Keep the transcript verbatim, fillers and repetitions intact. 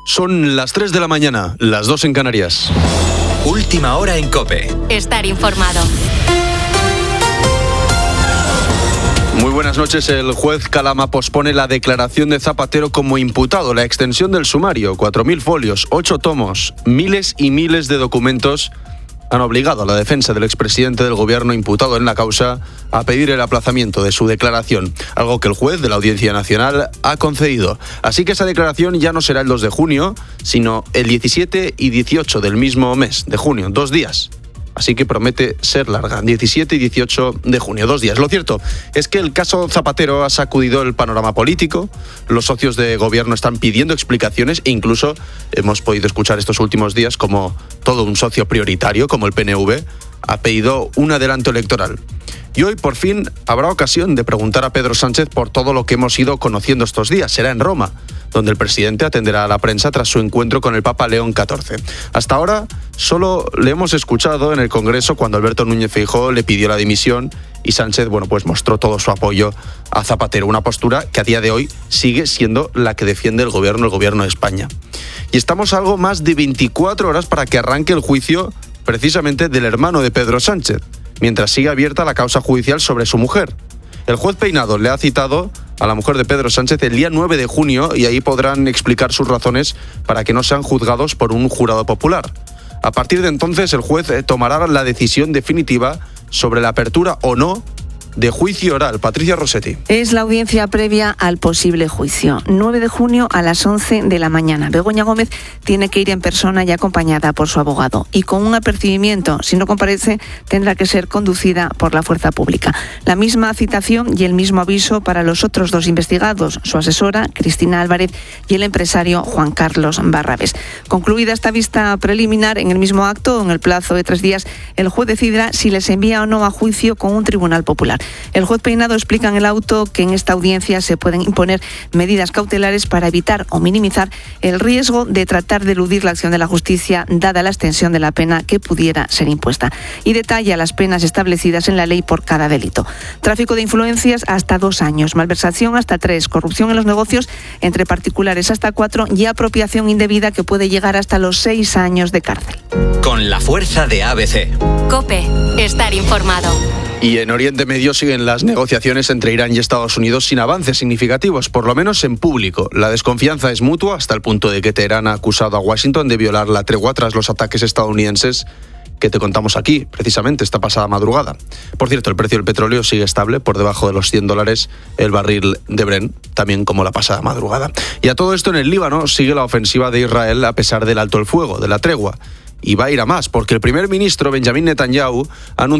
Son las tres de la mañana, las dos en Canarias. Última hora en COPE. Estar informado. Muy buenas noches. El juez Calama pospone la declaración de Zapatero como imputado. La extensión del sumario, cuatro mil folios, ocho tomos, miles y miles de documentos, han obligado a la defensa del expresidente del gobierno imputado en la causa a pedir el aplazamiento de su declaración, algo que el juez de la Audiencia Nacional ha concedido. Así que esa declaración ya no será el dos de junio, sino el diecisiete y dieciocho del mismo mes de junio, dos días. Así que promete ser larga, diecisiete y dieciocho de junio, dos días. Lo cierto es que el caso Zapatero ha sacudido el panorama político, los socios de gobierno están pidiendo explicaciones e incluso hemos podido escuchar estos últimos días como todo un socio prioritario, como el P N V, ha pedido un adelanto electoral. Y hoy, por fin, habrá ocasión de preguntar a Pedro Sánchez por todo lo que hemos ido conociendo estos días. Será en Roma, donde el presidente atenderá a la prensa tras su encuentro con el Papa León catorce. Hasta ahora, solo le hemos escuchado en el Congreso cuando Alberto Núñez Feijóo le pidió la dimisión y Sánchez, bueno, pues mostró todo su apoyo a Zapatero, una postura que a día de hoy sigue siendo la que defiende el gobierno, el gobierno de España. Y estamos a algo más de veinticuatro horas para que arranque el juicio precisamente del hermano de Pedro Sánchez, mientras sigue abierta la causa judicial sobre su mujer. El juez Peinado le ha citado a la mujer de Pedro Sánchez el día nueve de junio y ahí podrán explicar sus razones para que no sean juzgados por un jurado popular. A partir de entonces, el juez tomará la decisión definitiva sobre la apertura o no de juicio oral. Patricia Rossetti. Es la audiencia previa al posible juicio. nueve de junio a las once de la mañana. Begoña Gómez tiene que ir en persona y acompañada por su abogado. Y con un apercibimiento, si no comparece, tendrá que ser conducida por la fuerza pública. La misma citación y el mismo aviso para los otros dos investigados, su asesora, Cristina Álvarez, y el empresario Juan Carlos Barrabés. Concluida esta vista preliminar, en el mismo acto, en el plazo de tres días, el juez decidirá si les envía o no a juicio con un tribunal popular. El juez Peinado explica en el auto que en esta audiencia se pueden imponer medidas cautelares para evitar o minimizar el riesgo de tratar de eludir la acción de la justicia dada la extensión de la pena que pudiera ser impuesta. Y detalla las penas establecidas en la ley por cada delito. Tráfico de influencias hasta dos años, malversación hasta tres, corrupción en los negocios entre particulares hasta cuatro y apropiación indebida que puede llegar hasta los seis años de cárcel. Con la fuerza de A B C. COPE. Estar informado. Y en Oriente Medio siguen las negociaciones entre Irán y Estados Unidos sin avances significativos, por lo menos en público. La desconfianza es mutua hasta el punto de que Teherán ha acusado a Washington de violar la tregua tras los ataques estadounidenses que te contamos aquí, precisamente esta pasada madrugada. Por cierto, el precio del petróleo sigue estable, por debajo de los cien dólares el barril de Brent, también como la pasada madrugada. Y a todo esto en el Líbano sigue la ofensiva de Israel a pesar del alto el fuego, de la tregua. Y va a ir a más, porque el primer ministro Benjamín Netanyahu ha anunciado